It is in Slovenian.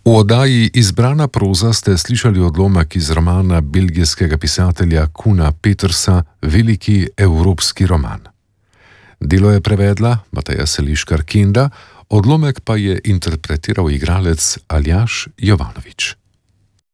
V oddaji Izbrana proza ste slišali odlomek iz romana belgijskega pisatelja Koena Petersa Veliki evropski roman. Delo je prevedla Mateja Seliškar Kenda, odlomek pa je interpretiral igralec Aljaž Jovanović.